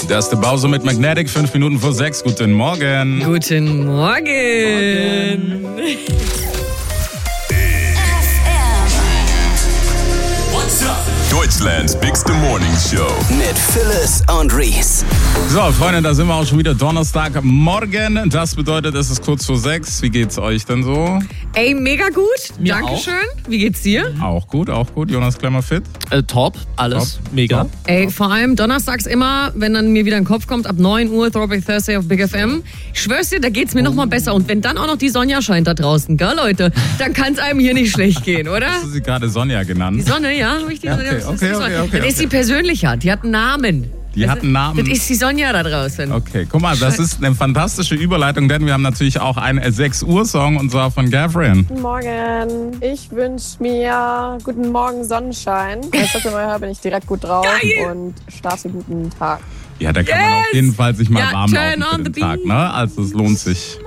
Das ist der Bowser mit Magnetic, 5 Minuten vor 6. Guten Morgen. Guten Morgen. Deutschlands bigste Morning Show. Mit Phyllis und Reese. So, Freunde, da sind wir auch schon wieder Donnerstagmorgen. Das bedeutet, es ist kurz vor 6. Wie geht's euch denn so? Ey, mega gut. Mir Dankeschön. Wie geht's dir? Auch gut. Jonas Klemmer fit? Top, alles mega. Top. Ey, vor allem donnerstags immer, wenn dann mir wieder in den Kopf kommt, ab 9 Uhr Throwback Thursday auf Big FM. Ich schwör's dir, da geht's mir noch mal besser. Und wenn dann auch noch die Sonja scheint da draußen, gell, Leute, dann kann's einem hier nicht schlecht gehen, oder? Hast du sie gerade Sonja genannt? Die Sonne, ja, habe ich die Okay. Das ist sie persönlicher, die hat einen Namen. Die hat einen Namen. Das ist die Sonja da draußen. Okay, guck mal, das ist eine fantastische Überleitung, denn wir haben natürlich auch einen 6 Uhr Song und zwar von Gavrian. Guten Morgen. Ich wünsche mir guten Morgen Sonnenschein. Wenn ich das immer höre, bin ich direkt gut drauf und starte guten Tag. Ja, da kann man auf jeden Fall sich mal warm turn laufen on für den the Tag, ne? Also es lohnt sich.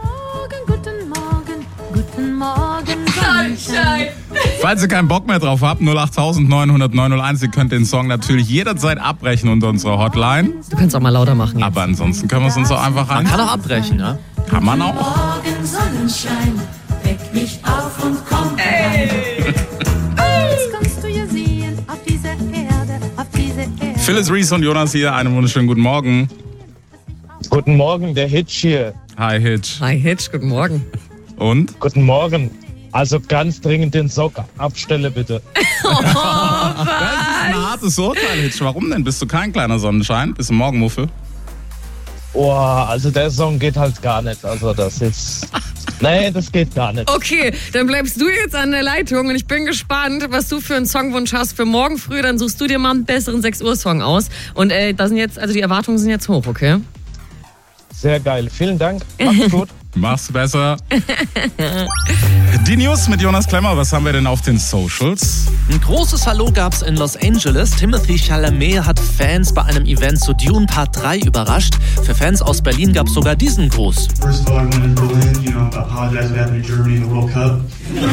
Guten Morgen, Sonnenschein. Falls ihr keinen Bock mehr drauf habt, 08000 900 901, ihr könnt den Song natürlich jederzeit abbrechen unter unserer Hotline. Du kannst auch mal lauter machen. Jetzt. Aber ansonsten können wir es uns auch einfach rein. Kann auch abbrechen, ne? Kann man auch. Morgen, Sonnenschein, weck mich auf und komm herein. Was kannst du hier sehen auf dieser Erde, auf dieser Erde? Phyllis, Reese und Jonas hier, einen wunderschönen guten Morgen. Guten Morgen, der Hitch hier. Hi Hitch. Hi Hitch, guten Morgen. Und? Guten Morgen. Also ganz dringend den Sock abstelle, bitte. Das ist ein hartes Urteil, Hitch. Warum denn? Bist du kein kleiner Sonnenschein? Bist du Morgenmuffel? Oh, also der Song geht halt gar nicht. Also das ist... Nee, das geht gar nicht. Okay, dann bleibst du jetzt an der Leitung und ich bin gespannt, was du für einen Songwunsch hast für morgen früh. Dann suchst du dir mal einen besseren 6 Uhr Song aus. Und da sind jetzt, also die Erwartungen sind jetzt hoch, okay? Sehr geil. Vielen Dank. Macht's gut. Mach's besser. Die News mit Jonas Klemmer. Was haben wir denn auf den Socials? Ein großes Hallo gab's in Los Angeles. Timothy Chalamet hat Fans bei einem Event zu Dune Part 3 überrascht. Für Fans aus Berlin gab's sogar diesen Gruß. First of all, I went in Berlin, apologize for having Germany in the World Cup.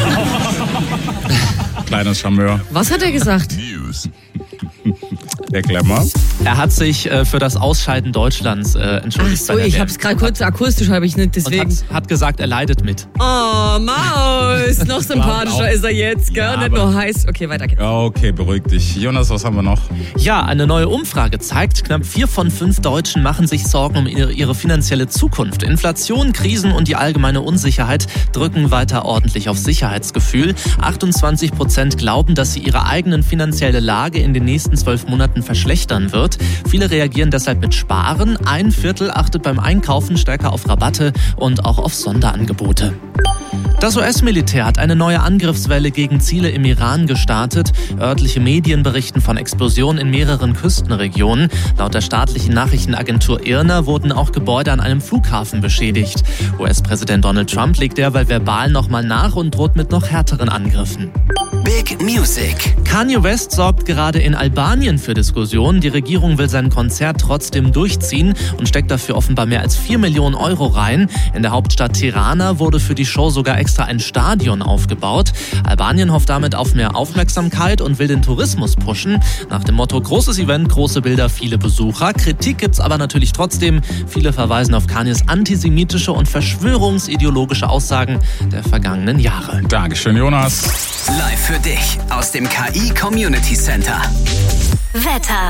Kleines Charmeur. Was hat er gesagt? News. Der Klemmer. Er hat sich für das Ausscheiden Deutschlands entschuldigt. Ach so, ich hab's gerade kurz akustisch, habe ich nicht, deswegen. Und hat gesagt, er leidet mit. Oh, Maus, noch sympathischer ist er jetzt, gell? Ja, Nicht nur heiß. Okay, weiter geht's. Okay, beruhig dich. Jonas, was haben wir noch? Ja, eine neue Umfrage zeigt, knapp 4 von 5 Deutschen machen sich Sorgen um ihre finanzielle Zukunft. Inflation, Krisen und die allgemeine Unsicherheit drücken weiter ordentlich auf Sicherheitsgefühl. 28% glauben, dass sie ihre eigene finanzielle Lage in den nächsten 12 Monaten verschlechtern wird. Viele reagieren deshalb mit Sparen. 1/4 achtet beim Einkaufen stärker auf Rabatte und auch auf Sonderangebote. Das US-Militär hat eine neue Angriffswelle gegen Ziele im Iran gestartet. Örtliche Medien berichten von Explosionen in mehreren Küstenregionen. Laut der staatlichen Nachrichtenagentur IRNA wurden auch Gebäude an einem Flughafen beschädigt. US-Präsident Donald Trump legt derweil verbal nochmal nach und droht mit noch härteren Angriffen. Big Music. Kanye West sorgt gerade in Albanien für Diskussionen. Die Regierung will sein Konzert trotzdem durchziehen und steckt dafür offenbar mehr als 4 Millionen Euro rein. In der Hauptstadt Tirana wurde für die Show sogar extra ein Stadion aufgebaut. Albanien hofft damit auf mehr Aufmerksamkeit und will den Tourismus pushen. Nach dem Motto großes Event, große Bilder, viele Besucher. Kritik gibt's aber natürlich trotzdem. Viele verweisen auf Kanyes antisemitische und verschwörungsideologische Aussagen der vergangenen Jahre. Dankeschön, Jonas. Live für dich aus dem KI Community Center. Wetter.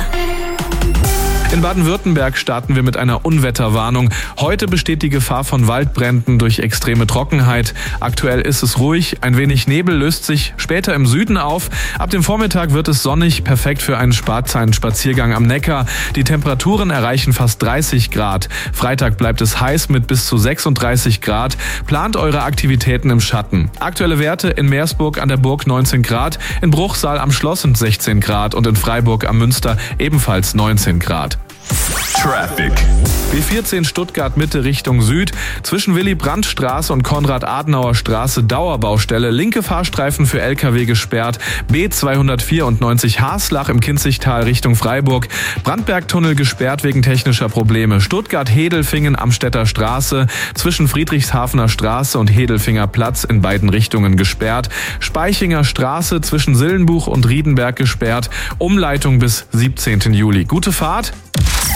In Baden-Württemberg starten wir mit einer Unwetterwarnung. Heute besteht die Gefahr von Waldbränden durch extreme Trockenheit. Aktuell ist es ruhig, ein wenig Nebel löst sich später im Süden auf. Ab dem Vormittag wird es sonnig, perfekt für einen Spaziergang am Neckar. Die Temperaturen erreichen fast 30 Grad. Freitag bleibt es heiß mit bis zu 36 Grad. Plant eure Aktivitäten im Schatten. Aktuelle Werte in Meersburg an der Burg 19 Grad, in Bruchsal am Schloss sind 16 Grad und in Freiburg am Münster ebenfalls 19 Grad. Traffic. B14 Stuttgart Mitte Richtung Süd. Zwischen Willy-Brandt-Straße und Konrad-Adenauer-Straße Dauerbaustelle. Linke Fahrstreifen für LKW gesperrt. B294 Haslach im Kinzigtal Richtung Freiburg. Brandbergtunnel gesperrt wegen technischer Probleme. Stuttgart-Hedelfingen Amstetter Straße. Zwischen Friedrichshafener Straße und Hedelfinger Platz in beiden Richtungen gesperrt. Speichinger Straße zwischen Sillenbuch und Riedenberg gesperrt. Umleitung bis 17. Juli. Gute Fahrt.